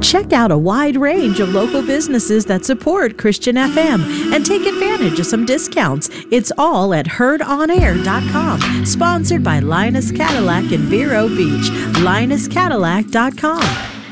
Check out a wide range of local businesses that support Christian FM and take advantage of some discounts. It's all at heardonair.com. Sponsored by Linus Cadillac in Vero Beach. LinusCadillac.com.